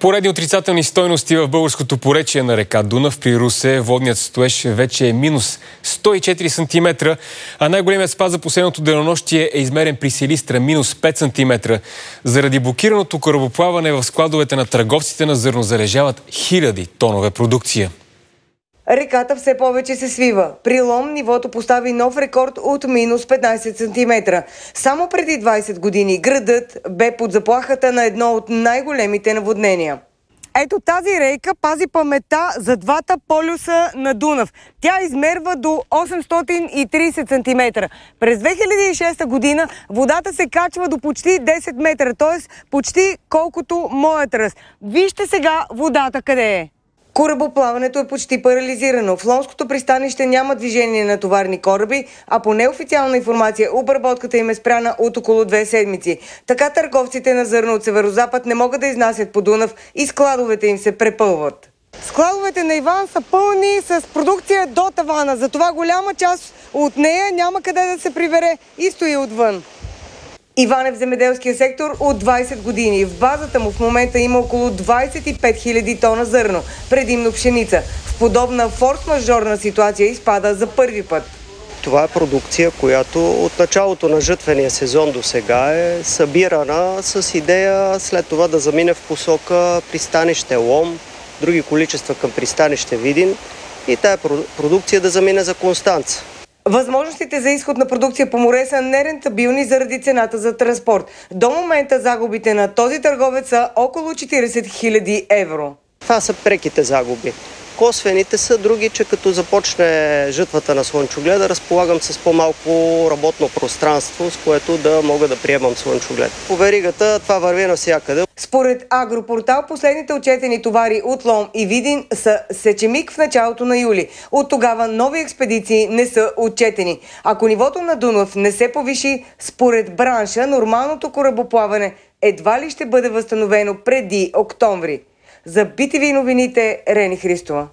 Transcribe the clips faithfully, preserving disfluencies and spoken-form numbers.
Поредни отрицателни стойности в българското поречие на река Дунав. При Русе водният стоеж вече е минус сто и четири сантиметра, а най-големият спад за последното денонощие е измерен при Силистра минус пет сантиметра. Заради блокираното корабоплаване в складовете на търговците на зърно залежават хиляди тонове продукция. Реката все повече се свива. При Лом нивото постави нов рекорд от минус петнайсет сантиметра. Само преди двайсет години градът бе под заплахата на едно от най-големите наводнения. Ето тази река пази паметта за двата полюса на Дунав. Тя измерва до осемстотин и трийсет сантиметра. През две хиляди и шеста година водата се качва до почти десет метра, т.е. почти колкото моят ръст. Вижте сега водата къде е. Корабоплаването е почти парализирано. В Ломското пристанище няма движение на товарни кораби, а по неофициална информация обработката им е спряна от около две седмици. Така търговците на зърно от северозапад не могат да изнасят по Дунав и складовете им се препълват. Складовете на Иван са пълни с продукция до тавана, затова голяма част от нея няма къде да се прибере и стои отвън. Иван е в земеделския сектор от двайсет години. В базата му в момента има около двайсет и пет хиляди тона зърно, предимно пшеница. В подобна форс-мажорна ситуация изпада за първи път. Това е продукция, която от началото на жътвения сезон до сега е събирана с идея след това да замине в посока пристанище Лом, други количества към пристанище Видин и тая продукция да замине за Констанца. Възможностите за изход на продукция по море са нерентабилни заради цената за транспорт. До момента загубите на този търговец са около четирийсет хиляди евро. Това са преките загуби. Косвените са други, че като започне жътвата на слънчогледа, разполагам с по-малко работно пространство, с което да мога да приемам слънчоглед. По веригата това върви навсякъде. Според Агропортал, последните отчетени товари от Лом и Видин са сечемик в началото на юли. От тогава нови експедиции не са отчетени. Ако нивото на Дунав не се повиши, според бранша, нормалното корабоплаване едва ли ще бъде възстановено преди октомври. За Би Ти Ви новините, Рени Христова.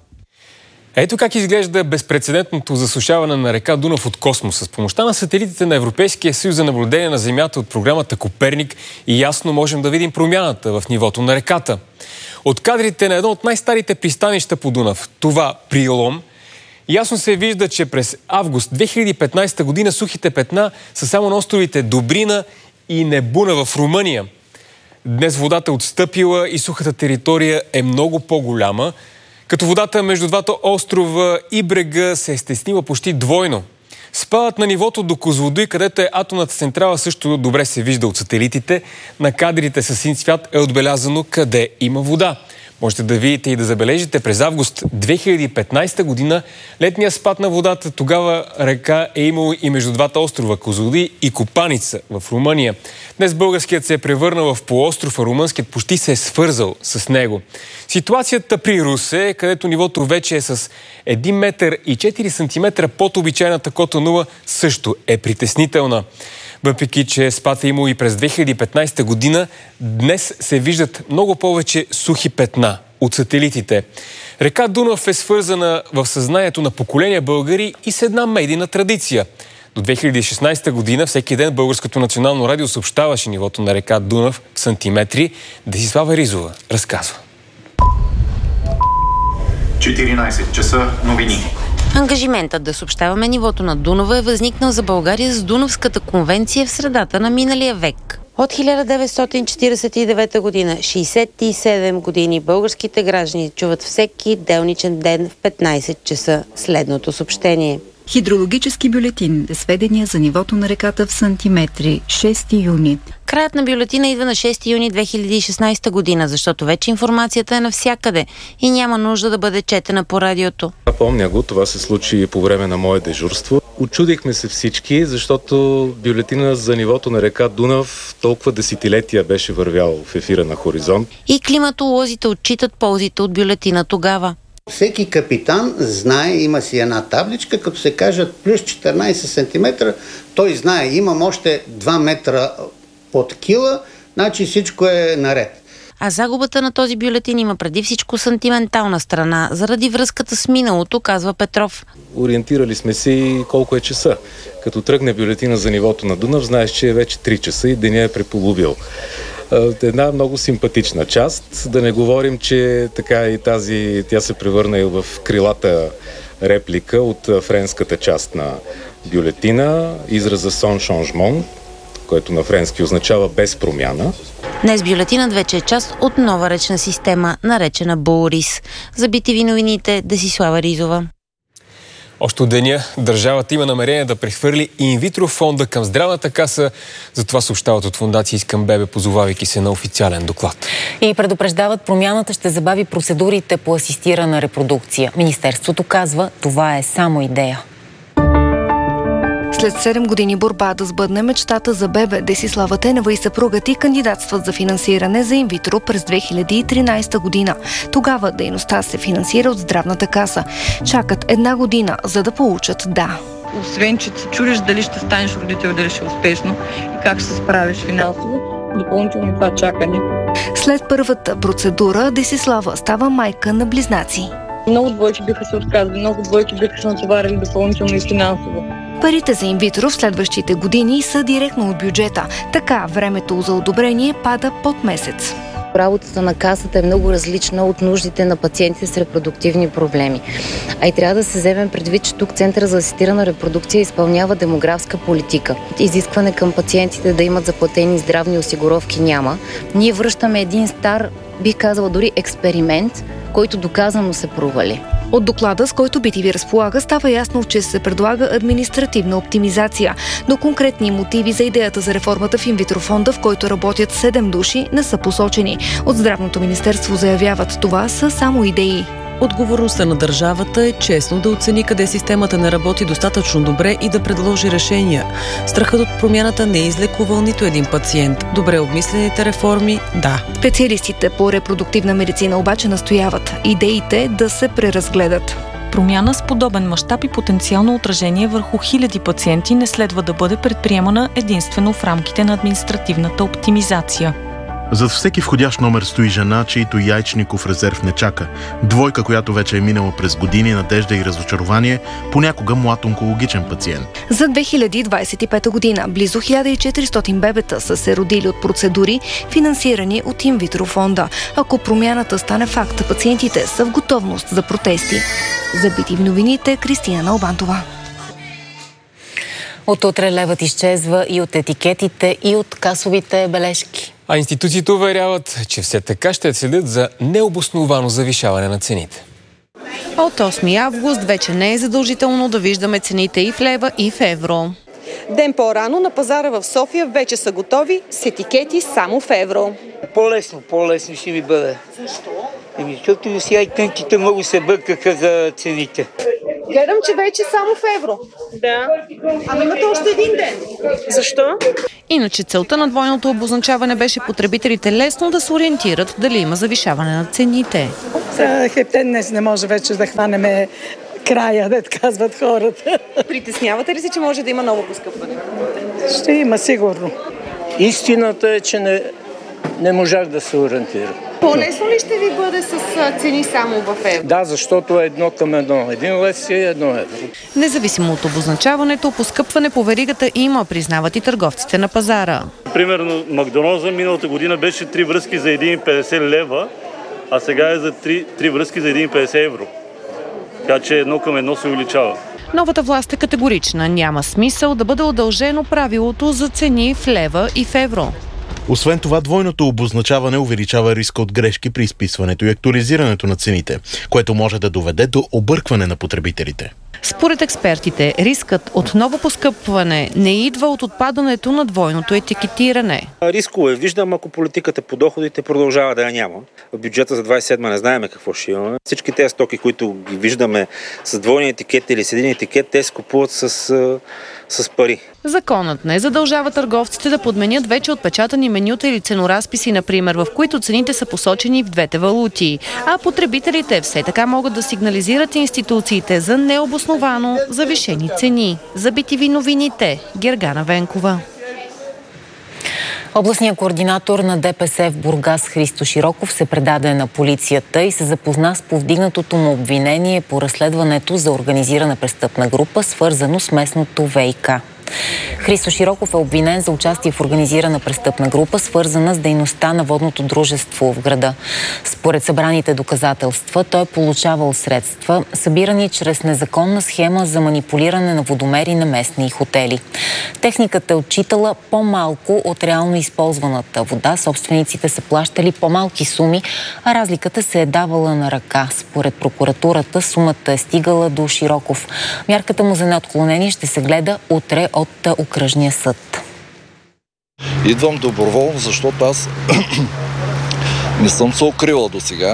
Ето как изглежда безпрецедентното засушаване на река Дунав от космоса. С помощта на сателитите на Европейския съюз за наблюдение на Земята от програмата Коперник и ясно можем да видим промяната в нивото на реката. От кадрите на едно от най-старите пристанища по Дунав, това при Лом, ясно се вижда, че през август две хиляди и петнайсета година сухите петна са само на островите Добрина и Небуна в Румъния. Днес водата е отстъпила и сухата територия е много по-голяма, като водата между двата острова и брега се е стеснила почти двойно. Спадът на нивото до Козлодуй, където е атомната централа, също добре се вижда от сателитите. На кадрите със син цвят е отбелязано къде има вода. Можете да видите и да забележите през август две хиляди и петнайсета година летния спад на водата. Тогава река е имало и между двата острова Козлодуй и Копаница в Румъния. Днес българският се е превърнал в полуостров, а румънският почти се е свързал с него. Ситуацията при Русе, където нивото вече е с един метър и четири сантиметра под обичайната кота нула, също е притеснителна. Въпреки че спад е имало и през две хиляди и петнайсета година, днес се виждат много повече сухи петна от сателитите. Река Дунав е свързана в съзнанието на поколения българи и с една медийна традиция. До две хиляди и шестнайсета година всеки ден Българското национално радио съобщаваше нивото на река Дунав в сантиметри. Десислава Ризова разказва. четиринайсет часа новини. Ангажиментът да съобщаваме нивото на Дунава е възникнал за България с Дунавската конвенция в средата на миналия век. От хиляда деветстотин четирийсет и девета година, шейсет и седем години, българските граждани чуват всеки делничен ден в петнайсет часа следното съобщение. Хидрологически бюлетин. Сведения за нивото на реката в сантиметри. шести юни. Краят на бюлетина идва на шести юни две хиляди и шестнайсета година, защото вече информацията е навсякъде и няма нужда да бъде четена по радиото. Помня го, това се случи по време на мое дежурство. Очудихме се всички, защото бюлетина за нивото на река Дунав толкова десетилетия беше вървял в ефира на Хоризонт. И климатолозите отчитат ползите от бюлетина тогава. Всеки капитан знае, има си една табличка, като се кажат плюс четиринайсет сантиметра, той знае, имам още два метра под кила, значи всичко е наред. А загубата на този бюлетин има преди всичко сантиментална страна, заради връзката с миналото, казва Петров. Ориентирали сме си колко е часа. Като тръгне бюлетина за нивото на Дунав, знаеш, че е вече три часа и деня е преполовил. Една много симпатична част. Да не говорим, че така и тази, тя се превърна и в крилата реплика от френската част на бюлетина, израза «сон шанжмон», което на френски означава без промяна. Днес бюлетинът вече е част от нова речна система, наречена Борис. За би ти ви новините, Десислава Ризова. Още от деня държавата има намерение да прехвърли инвитро фонда към здравната каса. Затова съобщават от фондация Искам бебе, позовавайки се на официален доклад. И предупреждават, промяната ще забави процедурите по асистирана репродукция. Министерството казва, това е само идея. След седем години борба да сбъдне мечтата за бебе, Десислава Тенева и съпругът ѝ кандидатстват за финансиране за инвитро през две хиляди и тринадесета година. Тогава дейността се финансира от здравната каса. Чакат една година, за да получат да. Освен, че се чудиш дали ще станеш родител, дали ще е успешно и как ще се справиш финансово, допълнително това чакане. След първата процедура Десислава става майка на близнаци. Много двойки биха се отказали, много двойки биха се натоварили допълнително и финансово. Парите за инвитро в следващите години са директно от бюджета. Така времето за одобрение пада под месец. Работата на касата е много различна от нуждите на пациентите с репродуктивни проблеми. А и трябва да се вземем предвид, че тук Центъра за асистирана репродукция изпълнява демографска политика. Изискване към пациентите да имат заплатени здравни осигуровки няма. Ние връщаме един стар, бих казала дори експеримент, който доказано се провали. От доклада, с който би ти ви разполага, става ясно, че се предлага административна оптимизация, но конкретни мотиви за идеята за реформата в инвитро фонда, в който работят седем души, не са посочени. От Здравното министерство заявяват, това са само идеи. Отговорността на държавата е честно да оцени къде системата не работи достатъчно добре и да предложи решения. Страхът от промяната не е излекувал нито един пациент. Добре обмислените реформи – да. Специалистите по репродуктивна медицина обаче настояват идеите да се преразгледат. Промяна с подобен мащаб и потенциално отражение върху хиляди пациенти не следва да бъде предприемана единствено в рамките на административната оптимизация. Зад всеки входящ номер стои жена, чието яйчников резерв не чака. Двойка, която вече е минала през години надежда и разочарование, понякога млад онкологичен пациент. За две хиляди двадесет и пета година близо хиляда и четиристотин бебета са се родили от процедури, финансирани от инвитро фонда. Ако промяната стане факт, пациентите са в готовност за протести. За би ти ви новините, Кристина Налбантова. От утре левът изчезва и от етикетите, и от касовите бележки. А институциите уверяват, че все така ще следят за необосновано завишаване на цените. От осми август вече не е задължително да виждаме цените и в лева, и в евро. Ден по-рано на пазара в София вече са готови с етикети само в евро. По-лесно, по-лесно ще ви бъде. Защо? Еми, защото сега и тънките много се бъркаха за цените. Гледам, че вече само в евро. Да. Ами имате още един ден. Защо? Иначе целта на двойното обозначаване беше потребителите лесно да се ориентират дали има завишаване на цените. За хептен днес не може вече да хванеме края, да казват хората. Притеснявате ли се, че може да има ново поскъпване? Ще има, сигурно. Истината е, че не, не можах да се ориентирам. По-лесно ли ще ви бъде с цени само в евро? Да, защото е едно към едно. Един лев си е едно евро. Независимо от обозначаването, поскъпване по веригата има, признават и търговците на пазара. Примерно Макдоналдс миналата година беше три връзки за един цяло и петдесет лева, а сега е за три връзки за един цяло и петдесет евро. Така че едно към едно се увеличава. Новата власт е категорична. Няма смисъл да бъде удължено правилото за цени в лева и в евро. Освен това, двойното обозначаване увеличава риска от грешки при изписването и актуализирането на цените, което може да доведе до объркване на потребителите. Според експертите, рискът от ново поскъпване не идва от отпадането на двойното етикетиране. Рискове виждам, ако политиката по доходите продължава да я няма. В бюджета за двадесет и седма не знаем какво ще имаме. Всички тези стоки, които ги виждаме с двойни етикет или с един етикет, те се купуват с, с пари. Законът не задължава търговците да подменят вече отпечатани менюта или ценоразписи, например, в които цените са посочени в двете валути. А потребителите все така могат да сигнализират институциите за необосновано завишени цени. За би ти ви новините, Гергана Венкова. Областният координатор на ДПС в Бургас Христо Широков се предаде на полицията и се запозна с повдигнатото му обвинение по разследването за организирана престъпна група, свързано с местното ВиК. Христо Широков е обвинен за участие в организирана престъпна група, свързана с дейността на водното дружество в града. Според събраните доказателства, той е получавал средства, събирани чрез незаконна схема за манипулиране на водомери на местни хотели. Техниката е отчитала по-малко от реално използваната вода. Собствениците са плащали по-малки суми, а разликата се е давала на ръка. Според прокуратурата сумата е стигала до Широков. Мярката му за неотклонение ще се гледа утре от окръжния съд. Идвам доброволно, защото аз не съм се укрила до сега.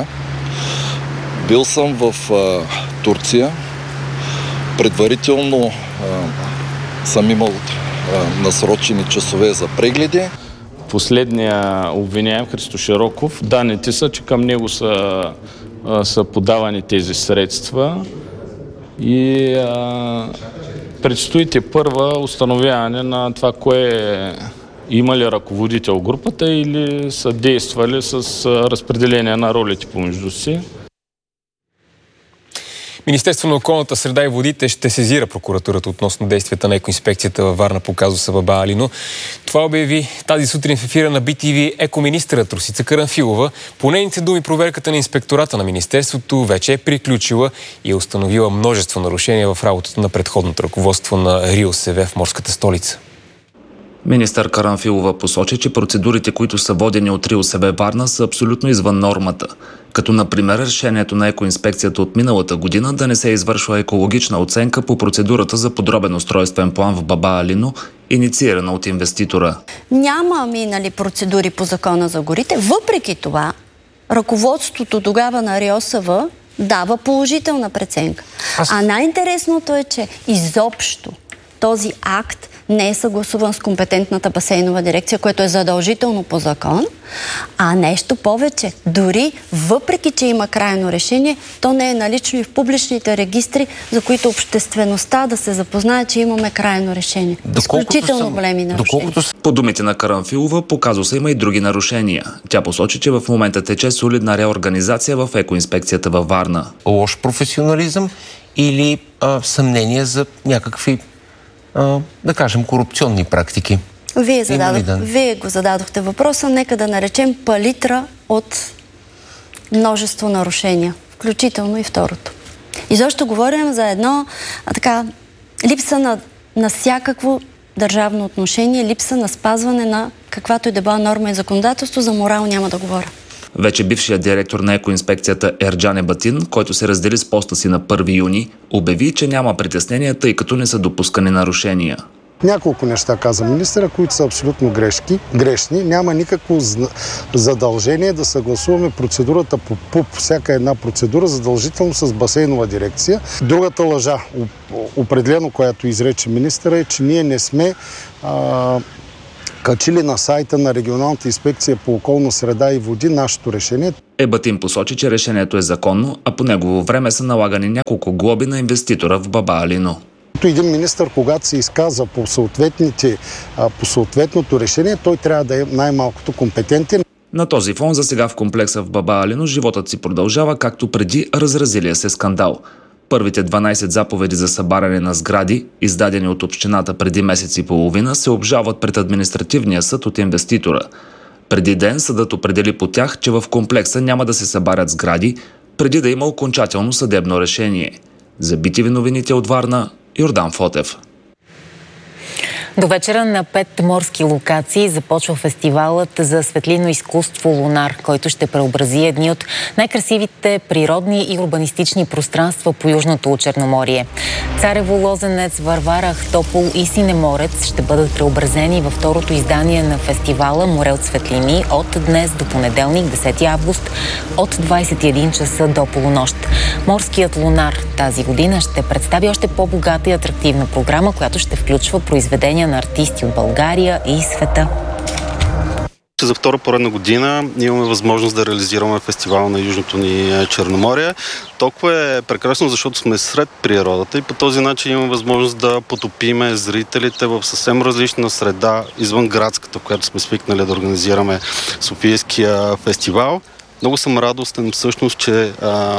Бил съм в а, Турция. Предварително а, съм имал а, насрочени часове за прегледи. Последния обвиняем Христо Широков, данните са, че към него са, а, са подавани тези средства и а, предстои те първа установяване на това, кое е има ли ръководител групата или са действали с разпределение на ролите помежду си. Министерството на околната среда и водите ще сезира прокуратурата относно действията на екоинспекцията във Варна по казуса Баба Алино. Това обяви тази сутрин в ефира на Би Ти Ви екоминистърът Росица Карамфилова. По нейните думи, проверката на инспектората на Министерството вече е приключила и е установила множество нарушения в работата на предходното ръководство на РИОСВ в морската столица. Министър Карамфилова посочи, че процедурите, които са водени от РИОСВ Варна, са абсолютно извън нормата. Като, например, решението на екоинспекцията от миналата година да не се извършва екологична оценка по процедурата за подробен устройствен план в Баба Алино, инициирана от инвеститора. Няма минали процедури по закона за горите. Въпреки това, ръководството тогава на РИОСВ дава положителна преценка. Аз... А най-интересното е, че изобщо този акт не е съгласуван с компетентната басейнова дирекция, което е задължително по закон, а нещо повече. Дори въпреки, че има крайно решение, то не е налично и в публичните регистри, за които обществеността да се запознае, че имаме крайно решение. Изключително съм... големи нарушения. Доколкото... По думите на Карамфилова, по казуса има и други нарушения. Тя посочи, че в момента тече солидна реорганизация в екоинспекцията във Варна. Лош професионализъм или а, съмнение за някакви да кажем, корупционни практики. Вие, зададох, да? Вие го зададохте въпроса, нека да наречем палитра от множество нарушения, включително и второто. И защо говорим за едно а, така, липса на, на всякакво държавно отношение, липса на спазване на каквато и да била норма и законодателство, за морал няма да говоря. Вече бившият директор на екоинспекцията Ерджан Ебатин, който се раздели с поста си на първи юни, обяви, че няма притеснения, тъй като не са допускани нарушения. Няколко неща каза министъра, които са абсолютно грешки, грешни. Няма никакво задължение да съгласуваме процедурата по ПУП, всяка една процедура, задължително с басейнова дирекция. Другата лъжа, определено, която изрече министъра, е, че ние не сме а, качили на сайта на регионалната инспекция по околна среда и води нашето решение. Ебатин посочи, че решението е законно, а по негово време са налагани няколко глоби на инвеститора в Баба Алино. Един министър, когато се изказва по, по съответното решение, той трябва да е най-малкото компетентен. На този фон за сега в комплекса в Баба Алино животът си продължава, както преди разразилия се скандал. Първите дванайсет заповеди за събаряне на сгради, издадени от общината преди месец и половина, се обжалват пред административния съд от инвеститора. Преди ден съдът определи по тях, че в комплекса няма да се събарят сгради, преди да има окончателно съдебно решение. За Би Ти Ви новините от Варна, Йордан Фотев. До вечера на пет морски локации започва фестивалът за светлинно изкуство Лунар, който ще преобрази едни от най-красивите природни и урбанистични пространства по Южното Черноморие. Царево, Лозенец, Варвара, Ахтопол и Синеморец ще бъдат преобразени във второто издание на фестивала Море от светлини от днес до понеделник, десети август, от двайсет и един часа до полунощ. Морският Лунар тази година ще представи още по-богата и атрактивна програма, която ще включва произведения на артисти от България и света. За втора поредна година имаме възможност да реализираме фестивал на Южното ни Черноморие. Толкова е прекрасно, защото сме сред природата и по този начин имаме възможност да потопиме зрителите в съвсем различна среда, извън градската, в която сме свикнали да организираме Софийския фестивал. Много съм радостен всъщност, че а,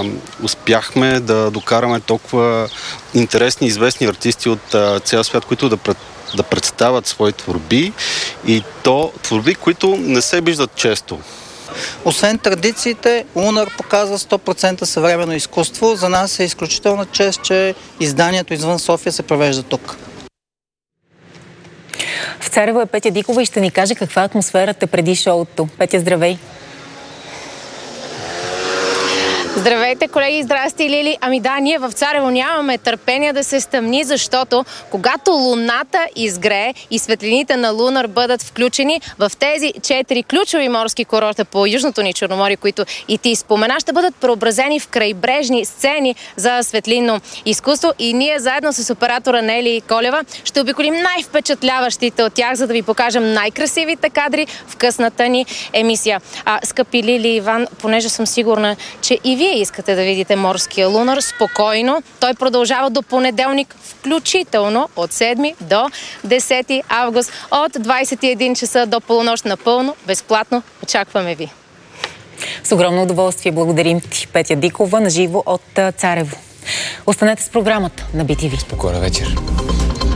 успяхме да докараме толкова интересни и известни артисти от а, цял свят, които да пред да представят свои творби и то творби, които не се виждат често. Освен традициите, Лунар показва сто процента съвременно изкуство. За нас е изключителна чест, че изданието извън София се провежда тук. В Царево е Петя Дикова и ще ни каже каква е атмосферата преди шоуто. Петя, здравей! Здравейте, колеги! Здрасти, Лили! Ами да, ние в Царево нямаме търпение да се стъмни, защото когато луната изгрее и светлините на Лунар бъдат включени в тези четири ключови морски курорта по Южното ни Черноморие, които и ти спомена, ще бъдат преобразени в крайбрежни сцени за светлинно изкуство и ние заедно с оператора Нели Колева ще обиколим най-впечатляващите от тях, за да ви покажем най-красивите кадри в късната ни емисия. А, скъпи Лили и Иван, понеже съм сигурна, че и вие искате да видите морския Лунар, спокойно. Той продължава до понеделник, включително от седми до десети август, от двадесет и един часа до полунощ, напълно безплатно. Очакваме ви. С огромно удоволствие благодарим ти, Петя Дикова, на живо от Царево. Останете с програмата на би ти ви. Спокойна вечер.